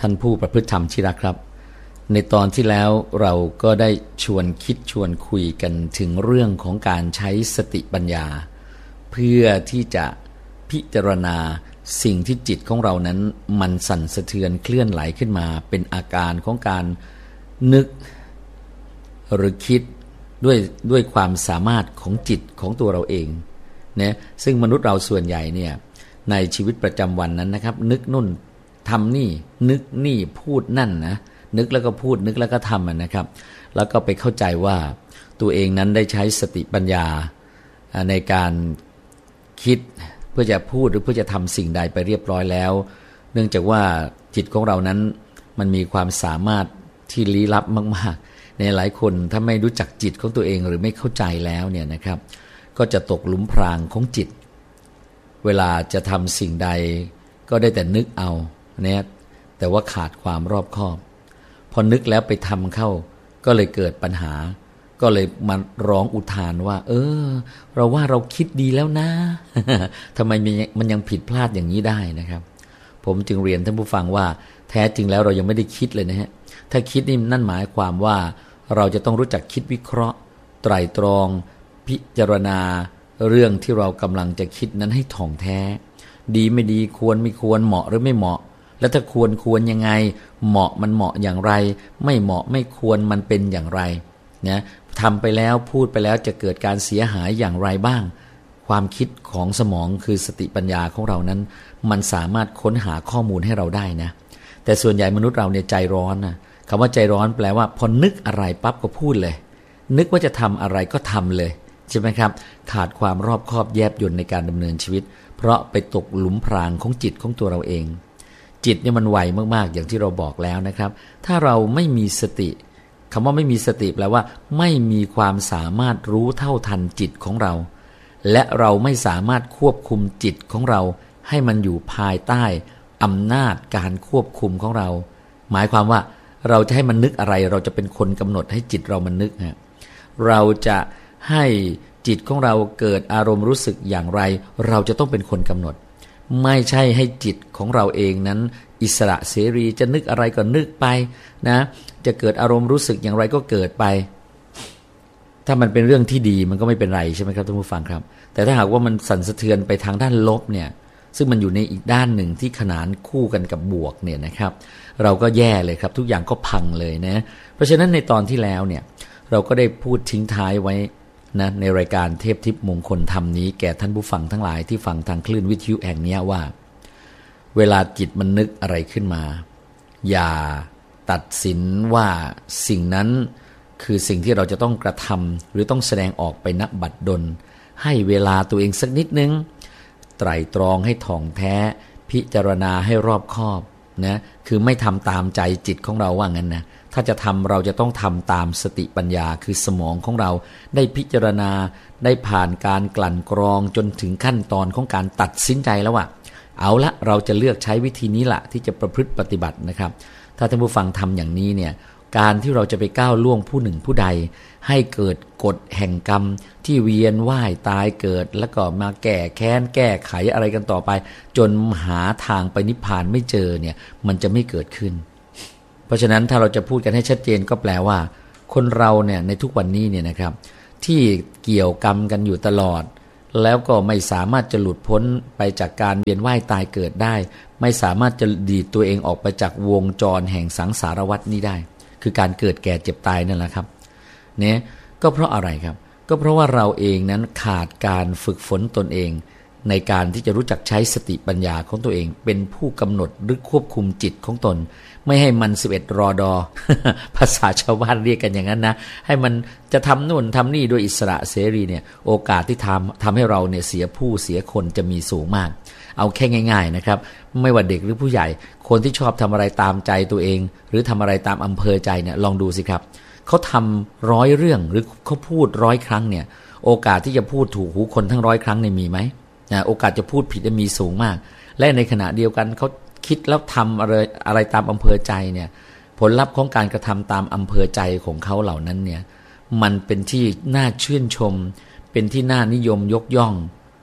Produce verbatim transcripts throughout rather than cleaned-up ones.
ท่านผู้ประพฤติธรรมที่รักครับในตอนที่แล้วเราก็ได้ชวนคิดชวนคุยกันถึงเรื่องของการใช้สติปัญญาเพื่อที่จะพิจารณาสิ่งที่จิตของเรานั้นมันสั่นสะเทือนเคลื่อนไหลขึ้นมาเป็นอาการของการนึกหรือคิดด้วยด้วยความสามารถของจิตของตัวเราเองนะซึ่งมนุษย์เราส่วนใหญ่เนี่ยในชีวิตประจำวันนั้นนะครับนึกนู่นทำนี่นึกนี่พูดนั่นนะนึกแล้วก็พูดนึกแล้วก็ทำนะครับแล้วก็ไปเข้าใจว่าตัวเองนั้นได้ใช้สติปัญญาในการคิดเพื่อจะพูดหรือเพื่อจะทำสิ่งใดไปเรียบร้อยแล้วเนื่องจากว่าจิตของเรานั้นมันมีความสามารถที่ลี้ลับมากๆในหลายคนถ้าไม่รู้จักจิตของตัวเองหรือไม่เข้าใจแล้วเนี่ยนะครับก็จะตกหลุมพรางของจิตเวลาจะทำสิ่งใดก็ได้แต่นึกเอาเนี่ยแต่ว่าขาดความรอบคอบพอนึกแล้วไปทำเข้าก็เลยเกิดปัญหาก็เลยมาร้องอุทานว่าเออเราว่าเราคิดดีแล้วนะ ทำไมมันยังผิดพลาดอย่างนี้ได้นะครับผมจึงเรียนท่านผู้ฟังว่าแท้จริงแล้วเรายังไม่ได้คิดเลยนะฮะถ้าคิดนี่นั่นหมายความว่าเราจะต้องรู้จักคิดวิเคราะห์ไตร่ตรองพิจารณาเรื่องที่เรากำลังจะคิดนั้นให้ถ่องแท้ดีไม่ดีควรไม่ควรเหมาะหรือไม่เหมาะแล้วถ้าควรควรยังไงเหมาะมันเหมาะอย่างไรไม่เหมาะไม่ควรมันเป็นอย่างไรนะทำไปแล้วพูดไปแล้วจะเกิดการเสียหายอย่างไรบ้างความคิดของสมองคือสติปัญญาของเรานั้นมันสามารถค้นหาข้อมูลให้เราได้นะแต่ส่วนใหญ่มนุษย์เราเนี่ยใจร้อนนะคำว่าใจร้อนแปลว่าพอนึกอะไรปั๊บก็พูดเลยนึกว่าจะทำอะไรก็ทำเลยใช่ไหมครับขาดความรอบคอบแยบยลในการดำเนินชีวิตเพราะไปตกหลุมพรางของจิตของตัวเราเองจิตเนี่ยมันไวมากๆอย่างที่เราบอกแล้วนะครับถ้าเราไม่มีสติคำว่าไม่มีสติแปลว่าไม่มีความสามารถรู้เท่าทันจิตของเราและเราไม่สามารถควบคุมจิตของเราให้มันอยู่ภายใต้อำนาจการควบคุมของเราหมายความว่าเราจะให้มันนึกอะไรเราจะเป็นคนกำหนดให้จิตเรามันนึกฮะเราจะให้จิตของเราเกิดอารมณ์รู้สึกอย่างไรเราจะต้องเป็นคนกำหนดไม่ใช่ให้จิตของเราเองนั้นอิสระเสรีจะนึกอะไรก็นึกไปนะจะเกิดอารมณ์รู้สึกอย่างไรก็เกิดไปถ้ามันเป็นเรื่องที่ดีมันก็ไม่เป็นไรใช่ไหมครับท่านผู้ฟังครับแต่ถ้าหากว่ามันสั่นสะเทือนไปทางด้านลบเนี่ยซึ่งมันอยู่ในอีกด้านหนึ่งที่ขนานคู่กันกับบวกเนี่ยนะครับเราก็แย่เลยครับทุกอย่างก็พังเลยนะเพราะฉะนั้นในตอนที่แล้วเนี่ยเราก็ได้พูดทิ้งท้ายไว้นะในรายการเทพทิพย์มงคลธรรมนี้แก่ท่านผู้ฟังทั้งหลายที่ฟังทางคลื่นวิทยุแห่งนี้ว่าเวลาจิตมันนึกอะไรขึ้นมาอย่าตัดสินว่าสิ่งนั้นคือสิ่งที่เราจะต้องกระทำหรือต้องแสดงออกไปณบัดดลให้เวลาตัวเองสักนิดนึงไตร่ตรองให้ถ่องแท้พิจารณาให้รอบคอบนะคือไม่ทำตามใจจิตของเราว่างั้นนะถ้าจะทำเราจะต้องทำตามสติปัญญาคือสมองของเราได้พิจารณาได้ผ่านการกลั่นกรองจนถึงขั้นตอนของการตัดสินใจแล้วว่าเอาละเราจะเลือกใช้วิธีนี้ละที่จะประพฤติปฏิบัตินะครับถ้าท่านผู้ฟังทำอย่างนี้เนี่ยการที่เราจะไปก้าวล่วงผู้หนึ่งผู้ใดให้เกิดกฎแห่งกรรมที่เวียนว่ายตายเกิดแล้วก็มาแก้แค้นแก้ไขอะไรกันต่อไปจนหาทางไปนิพพานไม่เจอเนี่ยมันจะไม่เกิดขึ้นเพราะฉะนั้นถ้าเราจะพูดกันให้ชัดเจนก็แปลว่าคนเราเนี่ยในทุกวันนี้เนี่ยนะครับที่เกี่ยวกรรมกันอยู่ตลอดแล้วก็ไม่สามารถจะหลุดพ้นไปจากการเวียนว่ายตายเกิดได้ไม่สามารถจะดีดตัวเองออกไปจากวงจรแห่งสังสารวัฏนี้ได้คือการเกิดแก่เจ็บตายนั่นแหละครับเนี่ยก็เพราะอะไรครับก็เพราะว่าเราเองนั้นขาดการฝึกฝนตนเองในการที่จะรู้จักใช้สติปัญญาของตัวเองเป็นผู้กำหนดหรือควบคุมจิตของตนไม่ให้มันสิบเอ็ดรอดอ ภาษาชาวบ้านเรียกกันอย่างนั้นนะให้มันจะทำนู่นทำนี่โดยอิสระเสรีเนี่ยโอกาสที่ทำทำให้เราเนี่ยเสียผู้เสียคนจะมีสูงมากเอาแค่ง่ายๆนะครับไม่ว่าเด็กหรือผู้ใหญ่คนที่ชอบทำอะไรตามใจตัวเองหรือทำอะไรตามอำเภอใจเนี่ยลองดูสิครับเขาทำร้อยเรื่องหรือเขาพูดร้อยครั้งเนี่ยโอกาสที่จะพูดถูกหูคนทั้งร้อยครั้งเนี่ยมีไหมนะโอกาสจะพูดผิดจะมีสูงมากและในขณะเดียวกันเขาคิดแล้วทำอะไรอะไรตามอำเภอใจเนี่ยผลลัพธ์ของการกระทำตามอำเภอใจของเขาเหล่านั้นเนี่ยมันเป็นที่น่าชื่นชมเป็นที่น่านิยมยกย่อง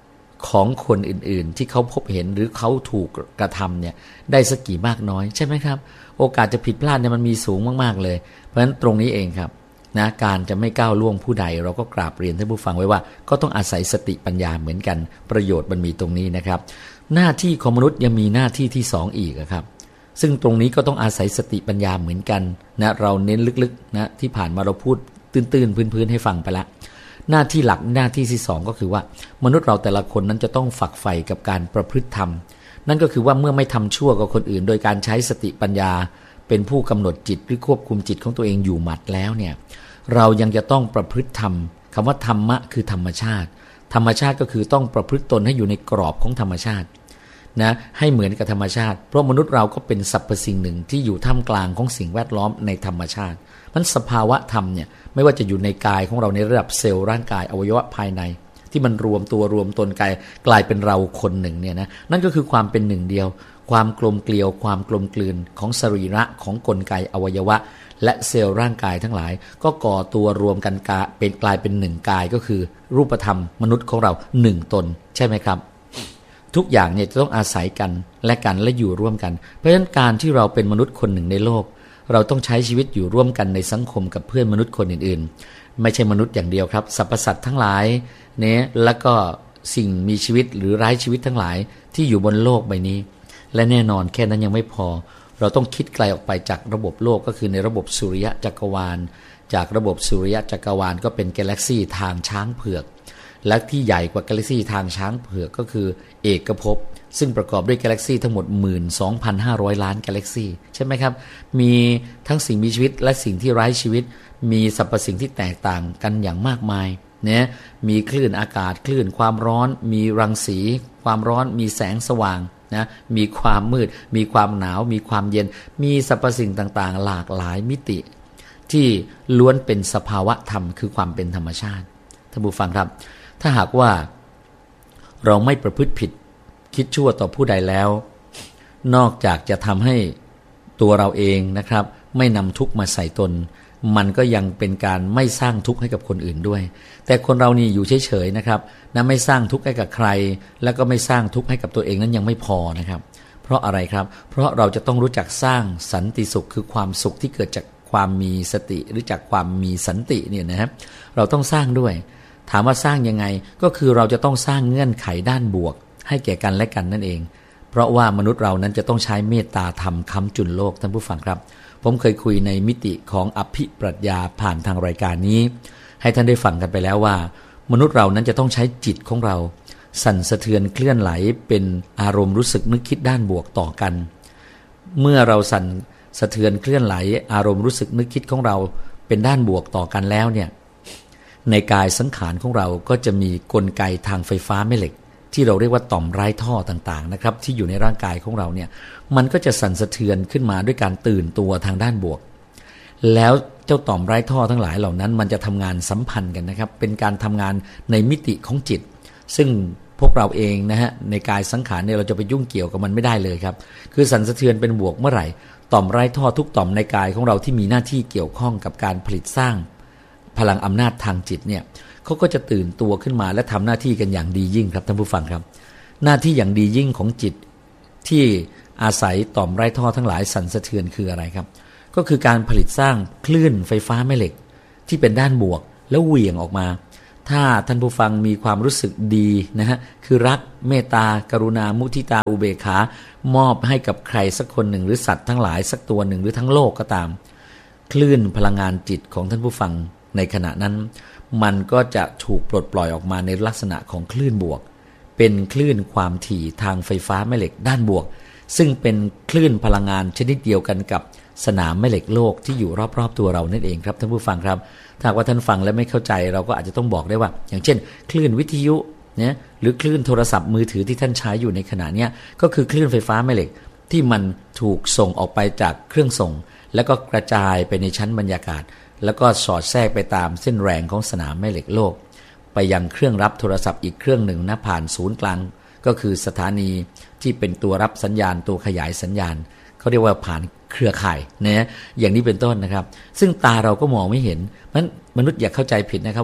ของคนอื่นๆที่เขาพบเห็นหรือเขาถูกกระทำเนี่ยได้สักกี่มากน้อยใช่ไหมครับโอกาสจะผิดพลาดเนี่ยมันมีสูงมากๆเลยเพราะฉะนั้นตรงนี้เองครับนะการจะไม่ก้าวล่วงผู้ใดเราก็กราบเรียนท่านผู้ฟังไว้ว่าก็ต้องอาศัยสติปัญญาเหมือนกันประโยชน์มันมีตรงนี้นะครับหน้าที่ของมนุษย์ยังมีหน้าที่ที่สองอีกครับซึ่งตรงนี้ก็ต้องอาศัยสติปัญญาเหมือนกันนะเราเน้นลึกๆนะที่ผ่านมาเราพูดตื้นๆพื้นๆให้ฟังไปแล้วหน้าที่หลักหน้าที่ที่สองก็คือว่ามนุษย์เราแต่ละคนนั้นจะต้องฝักใฝ่กับการประพฤติธรรมนั่นก็คือว่าเมื่อไม่ทำชั่วกับคนอื่นโดยการใช้สติปัญญาเป็นผู้กำหนดจิตหรือควบคุมจิตของตัวเองอยู่หมัดแล้วเนี่ยเรายังจะต้องประพฤติธรรมคำว่าธรรมะคือธรรมชาติธรรมชาติก็คือต้องประพฤติตนให้อยู่ในกรอบของธรรมชาตินะให้เหมือนกับธรรมชาติเพราะมนุษย์เราก็เป็นสรรพสิ่งหนึ่งที่อยู่ท่ามกลางของสิ่งแวดล้อมในธรรมชาติมันสภาวะธรรมเนี่ยไม่ว่าจะอยู่ในกายของเราในระดับเซลล์ร่างกายอวัยวะภายในที่มันรวมตัวรวมตนกายกลายเป็นเราคนหนึ่งเนี่ยนะนั่นก็คือความเป็นหนึ่งเดียวความกลมเกลียวความกลมกลืนของสรีระของกลไกอวัยวะและเซลล์ร่างกายทั้งหลายก็ก่อตัวรวมกันกาเป็นกลายเป็นหนึ่งกายก็คือรูปธรรมมนุษย์ของเราหนึ่งตนใช่ไหมครับทุกอย่างเนี่ยจะต้องอาศัยกันและกันและอยู่ร่วมกันเพราะฉะนั้นการที่เราเป็นมนุษย์คนหนึ่งในโลกเราต้องใช้ชีวิตอยู่ร่วมกันในสังคมกับเพื่อนมนุษย์คนอื่นๆไม่ใช่มนุษย์อย่างเดียวครับสรรพสัตว์ทั้งหลายเนี่ยแล้วก็สิ่งมีชีวิตหรือไร้ชีวิตทั้งหลายที่อยู่บนโลกใบนี้และแน่นอนแค่นั้นยังไม่พอเราต้องคิดไกลออกไปจากระบบโลกก็คือในระบบสุริยะจักรวาลจากระบบสุริยะจักรวาลก็เป็นกาแล็กซี่ทางช้างเผือกและที่ใหญ่กว่ากาแล็กซี่ทางช้างเผือกก็คือเอกภพซึ่งประกอบด้วยกาแล็กซี่ทั้งหมด หนึ่งหมื่นสองพันห้าร้อย ล้านกาแล็กซี่ใช่ไหมครับมีทั้งสิ่งมีชีวิตและสิ่งที่ไร้ชีวิตมีสรรพสิ่งที่แตกต่างกันอย่างมากมายเนี่ยมีคลื่นอากาศคลื่นความร้อนมีรังสีความร้อนมีแสงสว่างนะมีความมืดมีความหนาวมีความเย็นมีสรรพสิ่งต่างๆหลากหลายมิติที่ล้วนเป็นสภาวะธรรมคือความเป็นธรรมชาติท่านผู้ฟังครับถ้าหากว่าเราไม่ประพฤติผิดคิดชั่วต่อผู้ใดแล้วนอกจากจะทำให้ตัวเราเองนะครับไม่นำทุกข์มาใส่ตนมันก็ยังเป็นการไม่สร้างทุกข์ให้กับคนอื่นด้วยแต่คนเรานี่อยู่เฉยๆนะครับนะไม่สร้างทุกข์ให้กับใครแล้วก็ไม่สร้างทุกข์ให้กับตัวเองนั้นยังไม่พอนะครับเพราะอะไรครับเพราะเราจะต้องรู้จักสร้างสันติสุขคือความสุขที่เกิดจากความมีสติหรือจากความมีสันติเนี่ยนะครับเราต้องสร้างด้วยถามว่าสร้างยังไงก็คือเราจะต้องสร้างเงื่อนไขด้านบวกให้แก่กันและกันนั่นเองเพราะว่ามนุษย์เรานั้นจะต้องใช้เมตตาธรรมค้ำจุนโลกท่านผู้ฟังครับผมเคยคุยในมิติของอภิปรัชญาผ่านทางรายการนี้ให้ท่านได้ฟังกันไปแล้วว่ามนุษย์เรานั้นจะต้องใช้จิตของเราสั่นสะเทือนเคลื่อนไหลเป็นอารมณ์รู้สึกนึกคิดด้านบวกต่อกันเมื่อเราสั่นสะเทือนเคลื่อนไหลอารมณ์รู้สึกนึกคิดของเราเป็นด้านบวกต่อกันแล้วเนี่ยในกายสังขารของเราก็จะมีกลไกทางไฟฟ้าแม่เหล็กที่เราเรียกว่าต่อมไร้ท่อต่างๆนะครับที่อยู่ในร่างกายของเราเนี่ยมันก็จะสั่นสะเทือนขึ้นมาด้วยการตื่นตัวทางด้านบวกแล้วเจ้าต่อมไร้ท่อทั้งหลายเหล่านั้นมันจะทำงานสัมพันธ์กันนะครับเป็นการทำงานในมิติของจิตซึ่งพวกเราเองนะฮะในกายสังขารเนี่ยเราจะไปยุ่งเกี่ยวกับมันไม่ได้เลยครับคือสั่นสะเทือนเป็นบวกเมื่อไหร่ต่อมไร้ท่อทุกต่อมในกายของเราที่มีหน้าที่เกี่ยวข้องกับการผลิตสร้างพลังอำนาจทางจิตเนี่ยเขาก็จะตื่นตัวขึ้นมาและทำหน้าที่กันอย่างดียิ่งครับท่านผู้ฟังครับหน้าที่อย่างดียิ่งของจิตที่อาศัยต่อมไร้ท่อทั้งหลายสั่นสะเทือนคืออะไรครับก็คือการผลิตสร้างคลื่นไฟฟ้าแม่เหล็กที่เป็นด้านบวกแล้วเหวี่ยงออกมาถ้าท่านผู้ฟังมีความรู้สึกดีนะฮะคือรักเมตตากรุณามุทิตาอุเบกขามอบให้กับใครสักคนหนึ่งหรือสัตว์ทั้งหลายสักตัวหนึ่งหรือทั้งโลกก็ตามคลื่นพลังงานจิตของท่านผู้ฟังในขณะนั้นมันก็จะถูกปลดปล่อยออกมาในลักษณะของคลื่นบวกเป็นคลื่นความถี่ทางไฟฟ้าแม่เหล็กด้านบวกซึ่งเป็นคลื่นพลังงานชนิดเดียวกันกับสนามแม่เหล็กโลกที่อยู่รอบๆตัวเรานั่นเองครับท่านผู้ฟังครับถ้าว่าท่านฟังแล้วไม่เข้าใจเราก็อาจจะต้องบอกได้ว่าอย่างเช่นคลื่นวิทยุเนี่ยหรือคลื่นโทรศัพท์มือถือที่ท่านใช้อยู่ในขณะนี้ก็คือคลื่นไฟฟ้าแม่เหล็กที่มันถูกส่งออกไปจากเครื่องส่งแล้วก็กระจายไปในชั้นบรรยากาศแล้วก็สอดแทรกไปตามเส้นแรงของสนามแม่เหล็กโลกไปยังเครื่องรับโทรศัพท์อีกเครื่องหนึ่งนะผ่านศูนย์กลางก็คือสถานีที่เป็นตัวรับสัญญาณตัวขยายสัญญาณเขาเรียกว่าผ่านเครือข่ายนะอย่างนี้เป็นต้นนะครับซึ่งตาเราก็มองไม่เห็นเพราะฉะนั้นมนุษย์อย่าเข้าใจผิดนะครับว่า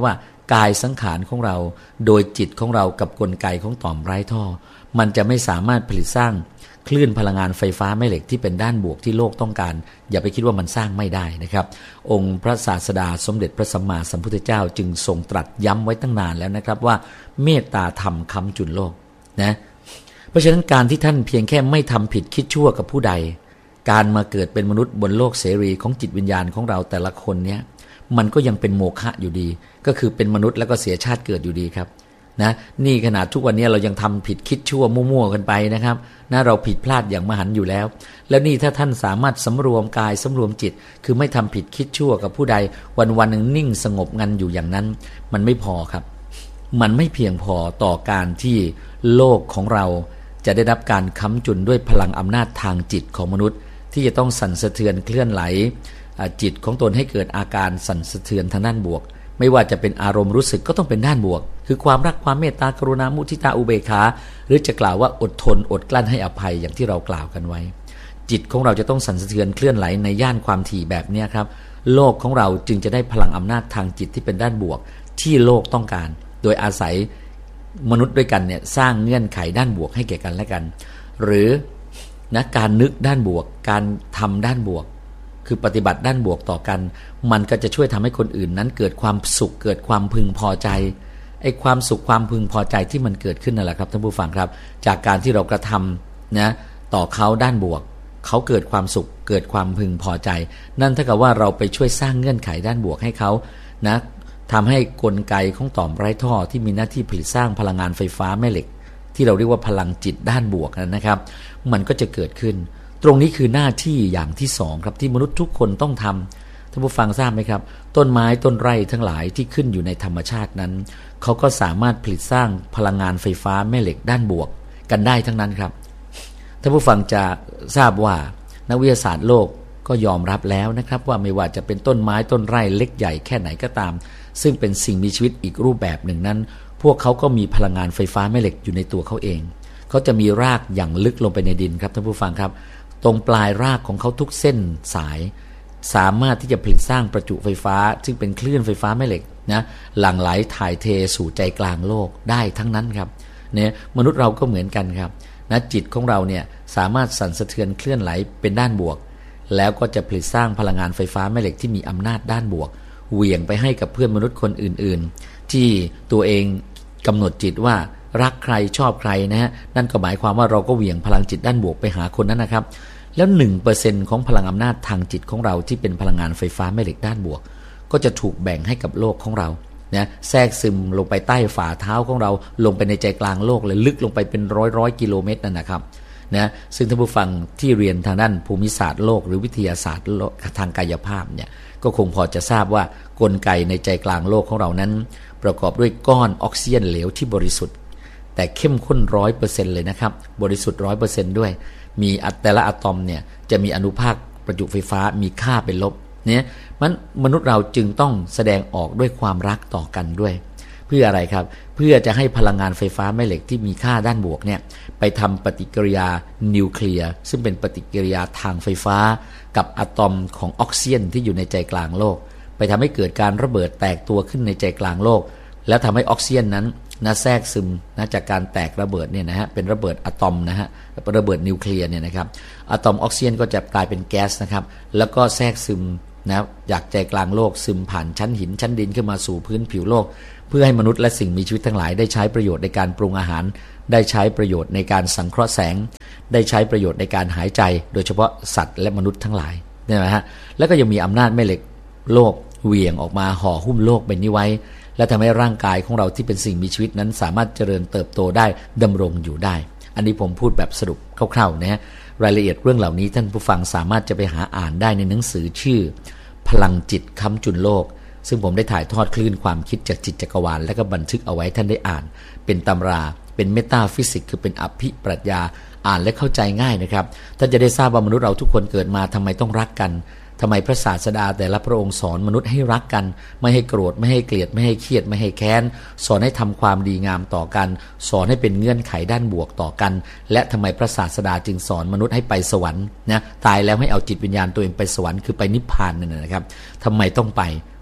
กายสังขารของเราโดยจิตของเรากับกลไกของต่อมไร้ท่อมันจะไม่สามารถผลิตสร้างคลื่นพลังงานไฟฟ้าแม่เหล็กที่เป็นด้านบวกที่โลกต้องการอย่าไปคิดว่ามันสร้างไม่ได้นะครับองค์พระศาสดาสมเด็จพระสัมมาสัมพุทธเจ้าจึงทรงตรัสย้ำไว้ตั้งนานแล้วนะครับว่าเมตตาธรรมค้ำจุนโลกนะเพราะฉะนั้นการที่ท่านเพียงแค่ไม่ทำผิดคิดชั่วกับผู้ใดการมาเกิดเป็นมนุษย์บนโลกเสรีของจิตวิญญาณของเราแต่ละคนเนี้ยมันก็ยังเป็นโมฆะอยู่ดีก็คือเป็นมนุษย์แล้วก็เสียชาติเกิดอยู่ดีครับนะนี่ขนาดทุกวันนี้เรายังทำผิดคิดชั่วมั่วๆกันไปนะครับนะเราผิดพลาดอย่างมหันต์อยู่แล้วแล้วนี่ถ้าท่านสามารถสำรวมกายสำรวมจิตคือไม่ทำผิดคิดชั่วกับผู้ใดวันวันหนึ่งนิ่งสงบงันอยู่อย่างนั้นมันไม่พอครับมันไม่เพียงพอต่อการที่โลกของเราจะได้รับการค้ำจุนด้วยพลังอำนาจทางจิตของมนุษย์ที่จะต้องสั่นสะเทือนเคลื่อนไหลจิตของตนให้เกิดอาการสั่นสะเทือนทางด้านบวกไม่ว่าจะเป็นอารมณ์รู้สึกก็ต้องเป็นด้านบวกคือความรักความเมตตากรุณามุทิตาอุเบกขาหรือจะกล่าวว่าอดทนอดกลั้นให้อภัยอย่างที่เรากล่าวกันไว้จิตของเราจะต้องสั่นสะเทือนเคลื่อนไหลในย่านความถี่แบบนี้ครับโลกของเราจึงจะได้พลังอำนาจทางจิตที่เป็นด้านบวกที่โลกต้องการโดยอาศัยมนุษย์ด้วยกันเนี่ยสร้างเงื่อนไขด้านบวกให้แก่กันและกันหรือนะการนึกด้านบวกการทำด้านบวกคือปฏิบัติด้านบวกต่อกันมันก็จะช่วยทำให้คนอื่นนั้นเกิดความสุขเกิดความพึงพอใจไอ้ความสุขความพึงพอใจที่มันเกิดขึ้นนั่นแหละครับท่านผู้ฟังครับจากการที่เรากระทำนะต่อเขาด้านบวกเขาเกิดความสุขเกิดความพึงพอใจนั่นเท่ากับว่าเราไปช่วยสร้างเงื่อนไขด้านบวกให้เขานะทำให้กลไกของต่อมไร้ท่อที่มีหน้าที่ผลิตสร้างพลังงานไฟฟ้าแม่เหล็กที่เราเรียกว่าพลังจิตด้านบวกนะครับมันก็จะเกิดขึ้นตรงนี้คือหน้าที่อย่างที่สองครับที่มนุษย์ทุกคนต้องทำท่านผู้ฟังทราบไหมครับต้นไม้ต้นไร่ทั้งหลายที่ขึ้นอยู่ในธรรมชาตินั้นเขาก็สามารถผลิตสร้างพลังงานไฟฟ้าแม่เหล็กด้านบวกกันได้ทั้งนั้นครับท่านผู้ฟังจะทราบว่านักวิทยาศาสตร์โลกก็ยอมรับแล้วนะครับว่าไม่ว่าจะเป็นต้นไม้ต้นไร่เล็กใหญ่แค่ไหนก็ตามซึ่งเป็นสิ่งมีชีวิตอีกรูปแบบหนึ่งนั้นพวกเขาก็มีพลังงานไฟฟ้าแม่เหล็กอยู่ในตัวเขาเองเขาจะมีรากอย่างลึกลงไปในดินครับท่านผู้ฟังครับตรงปลายรากของเขาทุกเส้นสายสามารถที่จะผลิตสร้างประจุไฟฟ้าซึ่งเป็นคลื่นไฟฟ้าแม่เหล็กนะหลั่งไหลถ่ายเทสู่ใจกลางโลกได้ทั้งนั้นครับเนี่ยมนุษย์เราก็เหมือนกันครับนะจิตของเราเนี่ยสามารถสั่นสะเทือนเคลื่อนไหลเป็นด้านบวกแล้วก็จะผลิตสร้างพลังงานไฟฟ้าแม่เหล็กที่มีอำนาจด้านบวกเหวี่ยงไปให้กับเพื่อนมนุษย์คนอื่นๆที่ตัวเองกำหนดจิตว่ารักใครชอบใครนะฮะนั่นก็หมายความว่าเราก็เหวี่ยงพลังจิตด้านบวกไปหาคนนั้นนะครับแล้ว หนึ่งเปอร์เซ็นต์ ของพลังอำนาจทางจิตของเราที่เป็นพลังงานไฟฟ้าแม่เหล็กด้านบวกก็จะถูกแบ่งให้กับโลกของเรานะแทรกซึมลงไปใต้ฝ่าเท้าของเราลงไปในใจกลางโลกเลยลึกลงไปเป็นร้อยร้อยกิโลเมตรนั่นนะครับนะซึ่งท่านผู้ฟังที่เรียนทางด้านภูมิศาสตร์โลกหรือวิทยาศาสตร์ทางกายภาพเนี่ยก็คงพอจะทราบว่ากลไกในใจกลางโลกของเรานั้นประกอบด้วยก้อนออกซิเจนเหลวที่บริสุทธิ์แต่เข้มข้น ร้อยเปอร์เซ็นต์ เลยนะครับบริสุทธิ์ ร้อยเปอร์เซ็นต์ ด้วยมีแต่ละอะตอมเนี่ยจะมีอนุภาคประจุไฟฟ้ามีค่าเป็นลบเนี่ยมันมนุษย์เราจึงต้องแสดงออกด้วยความรักต่อกันด้วยเพื่ออะไรครับเพื่อจะให้พลังงานไฟฟ้าแม่เหล็กที่มีค่าด้านบวกเนี่ยไปทำปฏิกิริยานิวเคลียร์ซึ่งเป็นปฏิกิริยาทางไฟฟ้ากับอะตอมของออกซิเจนที่อยู่ในใจกลางโลกไปทำให้เกิดการระเบิดแตกตัวขึ้นในใจกลางโลกแล้วทำให้ออกซิเจนนั้นนะแทรกซึมนะจากการแตกระเบิดเนี่ยนะฮะเป็นระเบิดอะตอมนะฮะระเบิดนิวเคลียร์เนี่ยนะครับอะตอมออกซิเจนก็จะกลายเป็นแก๊สนะครับแล้วก็แทรกซึมนะจากใจกลางโลกซึมผ่านชั้นหินชั้นดินขึ้นมาสู่พื้นผิวโลกเพื่อให้มนุษย์และสิ่งมีชีวิตทั้งหลายได้ใช้ประโยชน์ในการปรุงอาหารได้ใช้ประโยชน์ในการสังเคราะห์แสงได้ใช้ประโยชน์ในการหายใจโดยเฉพาะสัตว์และมนุษย์ทั้งหลายเนี่ยนะฮะแล้วก็ยังมีอำนาจแม่เหล็กโลกเหวี่ยงออกมาห่อหุ้มโลกใบนี้ไว้และทำให้ร่างกายของเราที่เป็นสิ่งมีชีวิตนั้นสามารถเจริญเติบโตได้ดำรงอยู่ได้อันนี้ผมพูดแบบสรุปคร่าวๆนะฮะรายละเอียดเรื่องเหล่านี้ท่านผู้ฟังสามารถจะไปหาอ่านได้ในหนังสือชื่อพลังจิตค้ำจุนโลกซึ่งผมได้ถ่ายทอดคลื่นความคิดจากจิตจักรวาลและก็บันทึกเอาไว้ท่านได้อ่านเป็นตำราเป็นเมตาฟิสิกส์คือเป็นอภิปรัชญาอ่านและเข้าใจง่ายนะครับท่านจะได้ทราบว่ามนุษย์เราทุกคนเกิดมาทำไมต้องรักกันทำไมพระศาสดาแต่ละพระองค์สอนมนุษย์ให้รักกันไม่ให้โกรธไม่ให้เกลียดไม่ให้เครียดไม่ให้แค้นสอนให้ทำความดีงามต่อกันสอนให้เป็นเงื่อนไขด้านบวกต่อกันและทำไมพระศาสดาจึงสอนมนุษย์ให้ไปสวรรค์นะตายแล้วให้เอาจิตวิญญาณตัวเองไปสวรรค์คือไปนิพพานนั่นนะครับทำไมต้องไป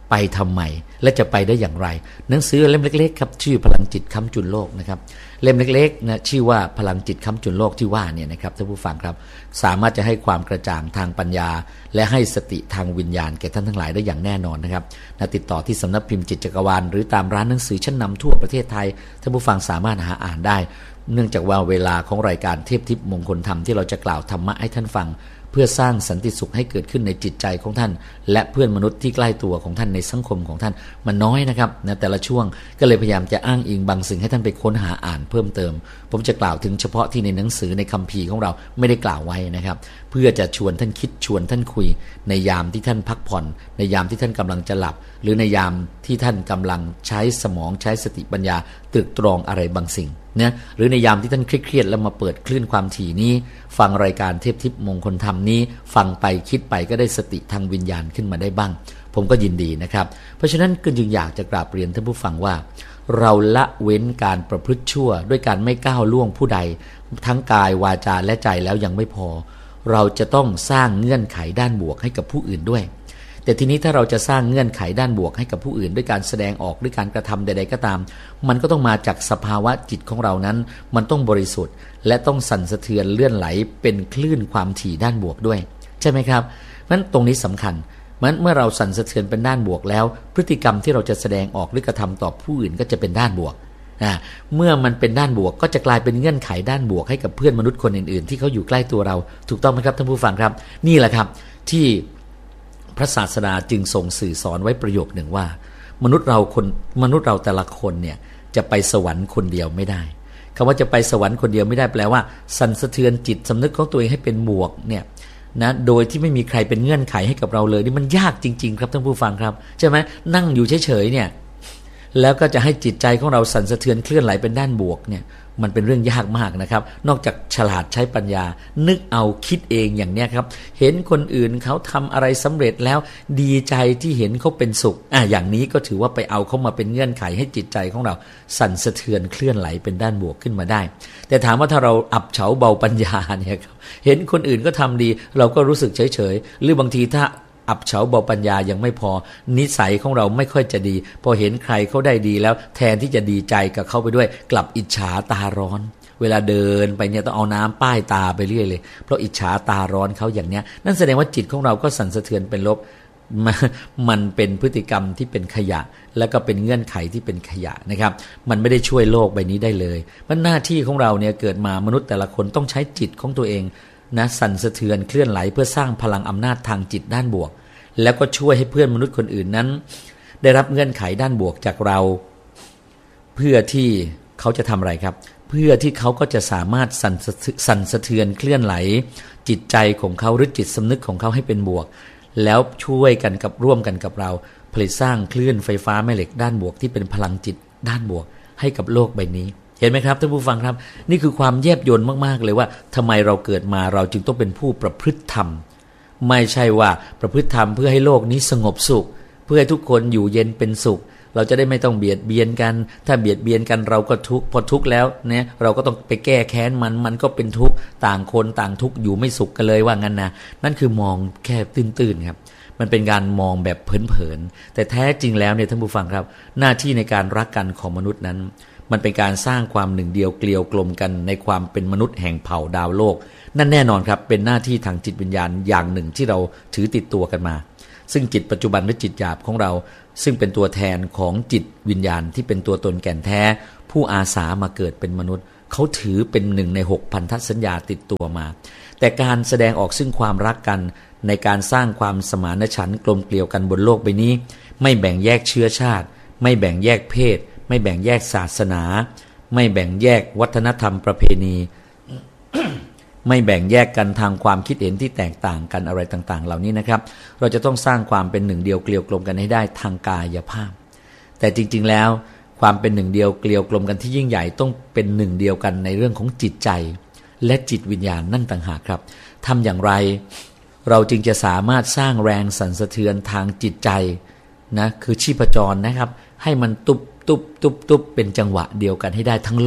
ไปทำไมและจะไปได้อย่างไรหนังสือเล่มเล็กๆครับชื่อพลังจิตค้ำจุนโลกนะครับเล่มเล็กๆนะชื่อว่าพลังจิตค้ำจุนโลกที่ว่าเนี่ยนะครับท่านผู้ฟังครับสามารถจะให้ความกระจ่างทางปัญญาและให้สติทางวิญญาณแก่ท่านทั้งหลายได้อย่างแน่นอนนะครับนะติดต่อที่สำนักพิมพ์จิตจักรวาลหรือตามร้านหนังสือชั้นนำทั่วประเทศไทยท่านผู้ฟังสามารถหาอ่านได้เนื่องจากว่าเวลาของรายการเทพทิพย์มงคลธรรมที่เราจะกล่าวธรรมะให้ท่านฟังเพื่อสร้างสันติสุขให้เกิดขึ้นในจิตใจของท่านและเพื่อนมนุษย์ที่ใกล้ตัวของท่านในสังคมของท่านมันน้อยนะครับนะแต่ละช่วงก็เลยพยายามจะอ้างอิงบางสิ่งให้ท่านไปค้นหาอ่านเพิ่มเติมผมจะกล่าวถึงเฉพาะที่ในหนังสือในคัมภีร์ของเราไม่ได้กล่าวไว้นะครับเพื่อจะชวนท่านคิดชวนท่านคุยในยามที่ท่านพักผ่อนในยามที่ท่านกำลังจะหลับหรือในยามที่ท่านกำลังใช้สมองใช้สติปัญญาตรึกตรองอะไรบางสิ่งนะหรือในยามที่ท่านเครียดๆแล้วมาเปิดคลื่นความถี่นี้ฟังรายการเทพทิพย์มงคลธรรมนี้ฟังไปคิดไปก็ได้สติทางวิญญาณขึ้นมาได้บ้างผมก็ยินดีนะครับเพราะฉะนั้นก็จึงอยากจะกราบเรียนท่านผู้ฟังว่าเราละเว้นการประพฤติชั่วด้วยการไม่ก้าวล่วงผู้ใดทั้งกายวาจาและใจแล้วยังไม่พอเราจะต้องสร้างเงื่อนไขด้านบวกให้กับผู้อื่นด้วยแต่ทีนี้ถ้าเราจะสร้างเงื่อนไขด้านบวกให้กับผู้อื่นด้วยการแสดงออกด้วยการกระทำใดๆก็ตามมันก็ต้องมาจากสภาวะจิตของเรานั้นมันต้องบริสุทธิ์และต้องสั่นสะเทือนเลื่อนไหลเป็นคลื่นความถี่ด้านบวกด้วยใช่ไหมครับงั้นตรงนี้สำคัญมันเมื่อเราสั่นสะเทือนเป็นด้านบวกแล้วพฤติกรรมที่เราจะแสดงออกหรือกระทำต่อผู้อื่นก็จะเป็นด้านบวกนะเมื่อมันเป็นด้านบวกก็จะกลายเป็นเงื่อนไขด้านบวกให้กับเพื่อนมนุษย์คนอื่นๆที่เขาอยู่ใกล้ตัวเราถูกต้องไหมครับท่านผู้ฟังครับนี่แหละครับที่พระศาสดาจึงทรงสื่อสอนไว้ประโยคหนึ่งว่ามนุษย์เราคนมนุษย์เราแต่ละคนเนี่ยจะไปสวรรค์คนเดียวไม่ได้คำว่าจะไปสวรรค์คนเดียวไม่ได้แปลว่าสั่นสะเทือนจิตสำนึกของตัวเองให้เป็นบวกเนี่ยนะโดยที่ไม่มีใครเป็นเงื่อนไขให้กับเราเลยนี่มันยากจริงๆครับท่านผู้ฟังครับใช่ไหมนั่งอยู่เฉยๆเนี่ยแล้วก็จะให้จิตใจของเราสั่นสะเทือนเคลื่อนไหลเป็นด้านบวกเนี่ยมันเป็นเรื่องยากมากนะครับนอกจากฉลาดใช้ปัญญานึกเอาคิดเองอย่างเนี้ยครับเห็นคนอื่นเขาทำอะไรสำเร็จแล้วดีใจที่เห็นเขาเป็นสุขอ่ะอย่างนี้ก็ถือว่าไปเอาเขามาเป็นเงื่อนไขให้จิตใจของเราสั่นสะเทือนเคลื่อนไหลเป็นด้านบวกขึ้นมาได้แต่ถามว่าถ้าเราอับเฉาเบาปัญญาเนี่ยครับเห็นคนอื่นก็ทำดีเราก็รู้สึกเฉยๆหรือบางทีถ้าอับเฉาเบาปัญญายังไม่พอนิสัยของเราไม่ค่อยจะดีพอเห็นใครเขาได้ดีแล้วแทนที่จะดีใจกับเขาไปด้วยกลับอิจฉาตาร้อนเวลาเดินไปเนี่ยต้องเอาน้ำป้ายตาไปเรื่อยเลยเพราะอิจฉาตาร้อนเขาอย่างเนี้ยนั่นแสดงว่าจิตของเราก็สั่นสะเทือนเป็นลบมันเป็นพฤติกรรมที่เป็นขยะแล้วก็เป็นเงื่อนไขที่เป็นขยะนะครับมันไม่ได้ช่วยโลกใบนี้ได้เลยมันหน้าที่ของเราเนี่ยเกิดมามนุษย์แต่ละคนต้องใช้จิตของตัวเองนะสั่นสะเทือนเคลื่อนไหลเพื่อสร้างพลังอำนาจทางจิตด้านบวกแล้วก็ช่วยให้เพื่อนมนุษย์คนอื่นนั้นได้รับเงื่อนไขด้านบวกจากเราเพื่อที่เขาจะทำอะไรครับเพื่อที่เขาก็จะสามารถสั่นสั่นสะเทือนเคลื่อนไหลจิตใจของเขาหรือจิตสำนึกของเขาให้เป็นบวกแล้วช่วยกันกับร่วมกันกับเราผลิตสร้างคลื่นไฟฟ้าแม่เหล็กด้านบวกที่เป็นพลังจิตด้านบวกให้กับโลกใบนี้เห็นไหมครับท่านผู้ฟังครับนี่คือความแยบยลมากๆเลยว่าทำไมเราเกิดมาเราจึงต้องเป็นผู้ประพฤติธรรมไม่ใช่ว่าประพฤติธรรมเพื่อให้โลกนี้สงบสุขเพื่อให้ทุกคนอยู่เย็นเป็นสุขเราจะได้ไม่ต้องเบียดเบียนกันถ้าเบียดเบียนกันเราก็ทุกข์พอทุกข์แล้วเนี่ยเราก็ต้องไปแก้แค้นมันมันก็เป็นทุกข์ต่างคนต่างทุกข์อยู่ไม่สุขกันเลยว่างั้นนะนั่นคือมองแค่ตื้นๆครับมันเป็นการมองแบบเผินๆแต่แท้จริงแล้วเนี่ยท่านผู้ฟังครับหน้าที่ในการรักกันของมนุษย์นั้นมันเป็นการสร้างความหนึ่งเดียวเกลียวกลมกันในความเป็นมนุษย์แห่งเผ่าดาวโลกนั่นแน่นอนครับเป็นหน้าที่ทางจิตวิญญาณอย่างหนึ่งที่เราถือติดตัวกันมาซึ่งจิตปัจจุบันและจิตหยาบของเราซึ่งเป็นตัวแทนของจิตวิญญาณที่เป็นตัวตนแก่นแท้ผู้อาสามาเกิดเป็นมนุษย์เขาถือเป็นหนึ่งในหกพันธสัญญาติดตัวมาแต่การแสดงออกซึ่งความรักกันในการสร้างความสมานฉันท์กลมเกลียวกันบนโลกใบนี้ไม่แบ่งแยกเชื้อชาติไม่แบ่งแยกเพศไม่แบ่งแยกศาสนาไม่แบ่งแยกวัฒนธรรมประเพณี ไม่แบ่งแยกกันทางความคิดเห็นที่แตกต่างกันอะไรต่างๆเหล่านี้นะครับเราจะต้องสร้างความเป็นหนึ่งเดียวเกลียวกลมกันให้ได้ทางกายภาพแต่จริงๆแล้วความเป็นหนึ่งเดียวเกลียวกลมกันที่ยิ่งใหญ่ต้องเป็นหนึ่งเดียวกันในเรื่องของจิตใจและจิตวิญญาณนั่นต่างหากครับทำอย่างไรเราจึงจะสามารถสร้างแรงสั่นสะเทือนทางจิตใจนะคือชีพจรนะครับให้มันตุบตุบตุบตุบเป็นจังหวะเดียวกันให้ได้ทั้งโลก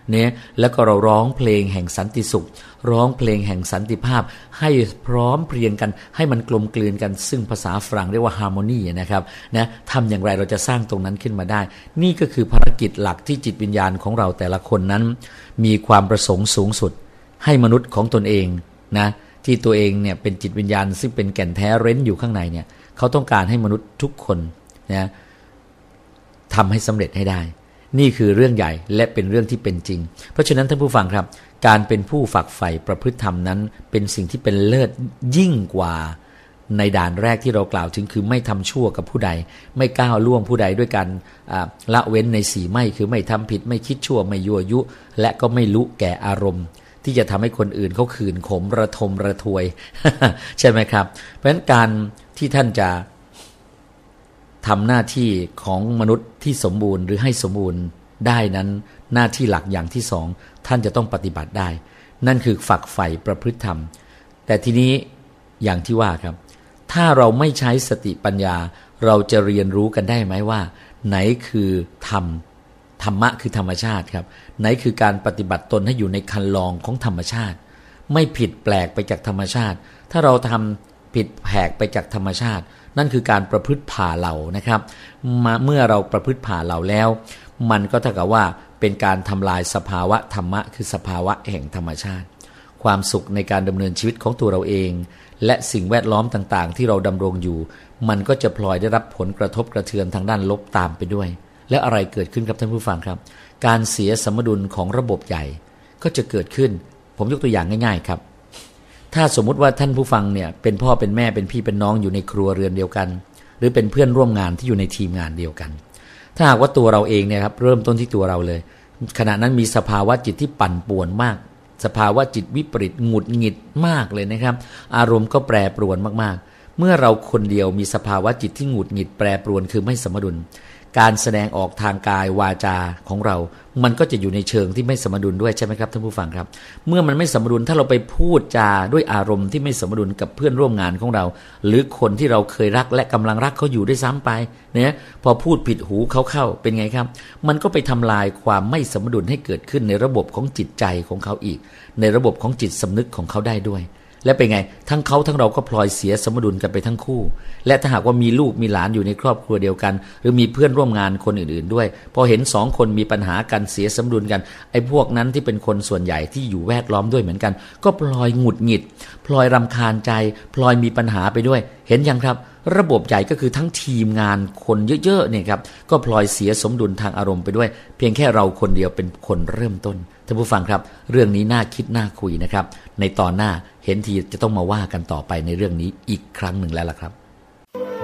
เนี่ยแล้วก็เราร้องเพลงแห่งสันติสุขร้องเพลงแห่งสันติภาพให้พร้อมเพรียงกันให้มันกลมกลืนกันซึ่งภาษาฝรั่งเรียกว่าฮาร์โมนีนะครับนะทำอย่างไรเราจะสร้างตรงนั้นขึ้นมาได้นี่ก็คือภารกิจหลักที่จิตวิญญาณของเราแต่ละคนนั้นมีความประสงค์สูงสุดให้มนุษย์ของตนเองนะที่ตัวเองเนี่ยเป็นจิตวิญญาณซึ่งเป็นแก่นแท้เร้นอยู่ข้างในเนี่ยเขาต้องการให้มนุษย์ทุกคนนะทำให้สำเร็จให้ได้นี่คือเรื่องใหญ่และเป็นเรื่องที่เป็นจริงเพราะฉะนั้นท่านผู้ฟังครับการเป็นผู้ฝักใฝ่ประพฤติธรรมนั้นเป็นสิ่งที่เป็นเลิศยิ่งกว่าในด่านแรกที่เรากล่าวถึงคือไม่ทำชั่วกับผู้ใดไม่ก้าวล่วงผู้ใดด้วยการละเว้นในสี่ไม่คือไม่ทำผิดไม่คิดชั่วไม่ยั่วยุและก็ไม่ลุแก่อารมณ์ที่จะทำให้คนอื่นเขาขื่นขมระทมระทวย ใช่ไหมครับเพราะฉะนั้นการที่ท่านจะทำหน้าที่ของมนุษย์ที่สมบูรณ์หรือให้สมบูรณ์ได้นั้นหน้าที่หลักอย่างที่สองท่านจะต้องปฏิบัติได้นั่นคือฝักใฝ่ประพฤติธรรมแต่ทีนี้อย่างที่ว่าครับถ้าเราไม่ใช้สติปัญญาเราจะเรียนรู้กันได้ไหมว่าไหนคือธรรมธรรมะคือธรรมชาติครับไหนคือการปฏิบัติตนให้อยู่ในคันลองของธรรมชาติไม่ผิดแปลกไปจากธรรมชาติถ้าเราทำผิดแผกไปจากธรรมชาตินั่นคือการประพฤติผ่าเหล่านะครับมาเมื่อเราประพฤติผ่าเหล่าแล้วมันก็เท่ากับว่าเป็นการทำลายสภาวะธรรมะคือสภาวะแห่งธรรมชาติความสุขในการดำเนินชีวิตของตัวเราเองและสิ่งแวดล้อมต่างๆที่เราดำรงอยู่มันก็จะพลอยได้รับผลกระทบกระเทือนทางด้านลบตามไปด้วยและอะไรเกิดขึ้นครับท่านผู้ฟังครับการเสียสมดุลของระบบใหญ่ก็จะเกิดขึ้นผมยกตัวอย่างง่ายๆครับถ้าสมมุติว่าท่านผู้ฟังเนี่ยเป็นพ่อเป็นแม่เป็นพี่เป็นน้องอยู่ในครัวเรือนเดียวกันหรือเป็นเพื่อนร่วมงานที่อยู่ในทีมงานเดียวกันถ้าหากว่าตัวเราเองเนี่ยครับเริ่มต้นที่ตัวเราเลยขณะนั้นมีสภาวะจิตที่ปั่นป่วนมากสภาวะจิตวิปริตหงุดหงิดมากเลยนะครับอารมณ์ก็แปรปรวนมากๆเมื่อเราคนเดียวมีสภาวะจิตที่หงุดหงิดแปรปรวนคือไม่สมดุลการแสดงออกทางกายวาจาของเรามันก็จะอยู่ในเชิงที่ไม่สมดุลด้วยใช่ไหมครับท่านผู้ฟังครับเมื่อมันไม่สมดุลถ้าเราไปพูดจาด้วยอารมณ์ที่ไม่สมดุลกับเพื่อนร่วมงานของเราหรือคนที่เราเคยรักและกำลังรักเขาอยู่ด้วยซ้ำไปเนี่ยพอพูดผิดหูเขาเข้าเป็นไงครับมันก็ไปทำลายความไม่สมดุลให้เกิดขึ้นในระบบของจิตใจของเขาอีกในระบบของจิตสำนึกของเขาได้ด้วยและเป็นไงทั้งเขาทั้งเราก็พลอยเสียสมดุลกันไปทั้งคู่และถ้าหากว่ามีลูกมีหลานอยู่ในครอบครัวเดียวกันหรือมีเพื่อนร่วมงานคนอื่นๆด้วยพอเห็นสองคนมีปัญหากันเสียสมดุลกันไอ้พวกนั้นที่เป็นคนส่วนใหญ่ที่อยู่แวดล้อมด้วยเหมือนกันก็พลอยหงุดหงิดพลอยรำคาญใจพลอยมีปัญหาไปด้วยเห็นยังครับระบบใหญ่ก็คือทั้งทีมงานคนเยอะๆเนี่ยครับก็พลอยเสียสมดุลทางอารมณ์ไปด้วยเพียงแค่เราคนเดียวเป็นคนเริ่มต้นท่านผู้ฟังครับเรื่องนี้น่าคิดน่าคุยนะครับในตอนหน้าเห็นทีจะต้องมาว่ากันต่อไปในเรื่องนี้อีกครั้งหนึ่งแล้วล่ะครับ